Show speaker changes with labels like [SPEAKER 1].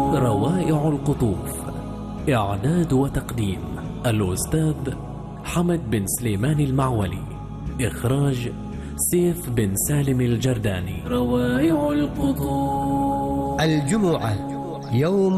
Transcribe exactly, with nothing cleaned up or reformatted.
[SPEAKER 1] روائع القطوف. إعداد وتقديم الأستاذ حمد بن سليمان المعولي. إخراج سيف بن سالم الجرداني. روائع القطوف.
[SPEAKER 2] الجمعة يوم